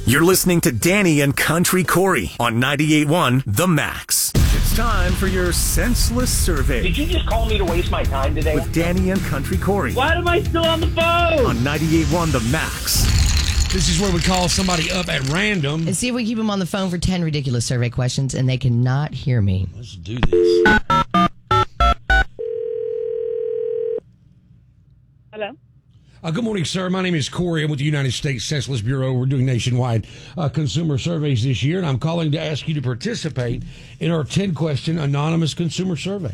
You're listening to Danny and Country Corey on 98.1 The Max. It's time for your senseless survey. Did you just call me to waste my time today? With Danny and Country Corey. Why am I still on the phone? On 98.1 The Max. This is where we call somebody up at random. And see if we keep them on the phone for 10 ridiculous survey questions and they cannot hear me. Let's do this. Hello? Good morning, sir. My name is Corey. I'm with the United States Census Bureau. We're doing nationwide consumer surveys this year, and I'm calling to ask you to participate in our 10-question anonymous consumer survey.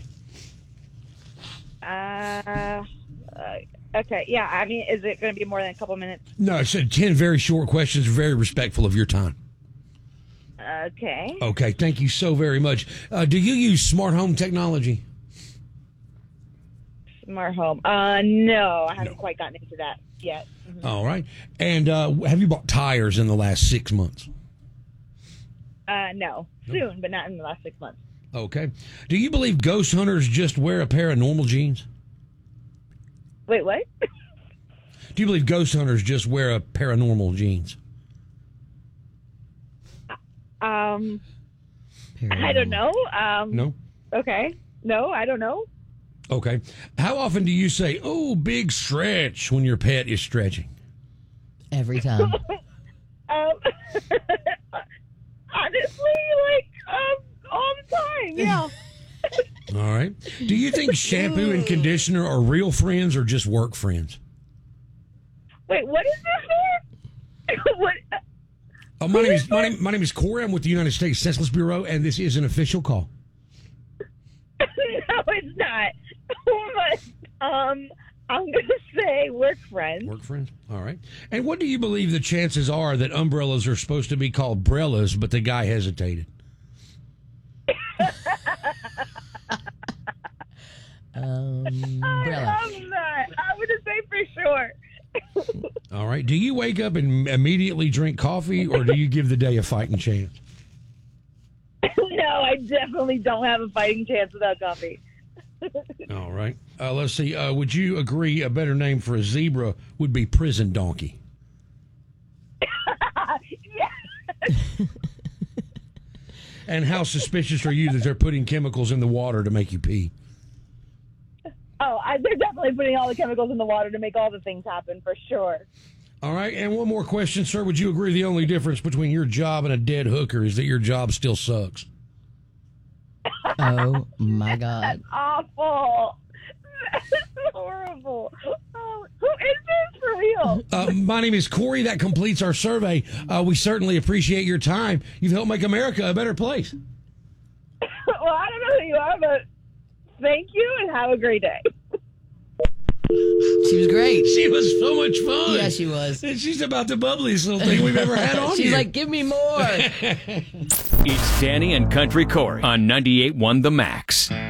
Okay, yeah, I mean, is it going to be more than a couple minutes? No, I said 10 very short questions, very respectful of your time. Okay. Okay, thank you so very much. Do you use smart home technology? Smart home. No, I haven't quite gotten into that yet. Mm-hmm. All right. And have you bought tires in the last 6 months? No. Soon, but not in the last 6 months. Okay. Do you believe ghost hunters just wear a pair of normal jeans? Wait, what? Do you believe ghost hunters just wear a pair of normal jeans? I don't know. No? Okay. No, I don't know. Okay. How often do you say, "Oh, big stretch," when your pet is stretching? Every time. Honestly, all the time, yeah. All right. Do you think shampoo and conditioner are real friends or just work friends? Wait, what is this for? What? My name is Corey. I'm with the United States Census Bureau, and this is an official call. No, it's not. I'm going to say work friends. Work friends? All right. And what do you believe the chances are that umbrellas are supposed to be called brellas, but the guy hesitated? Umbrella. I'm not. I'm going to say for sure. All right. Do you wake up and immediately drink coffee, or do you give the day a fighting chance? No, I definitely don't have a fighting chance without coffee. All right. Let's see. Would you agree a better name for a zebra would be prison donkey? Yeah. And how suspicious are you that they're putting chemicals in the water to make you pee? Oh, they're definitely putting all the chemicals in the water to make all the things happen, for sure. All right. And one more question, sir. Would you agree the only difference between your job and a dead hooker is that your job still sucks? Oh, my God. That's awful. That's horrible. Oh, who is this for real? My name is Corey. That completes our survey. We certainly appreciate your time. You've helped make America a better place. Well, I don't know who you are, but thank you and have a great day. She was great. She was so much fun. Yeah, she was. And she's about the bubbliest little thing we've ever had on She's here. like, give me more. It's Danny and Country Corey on 98.1 The Max.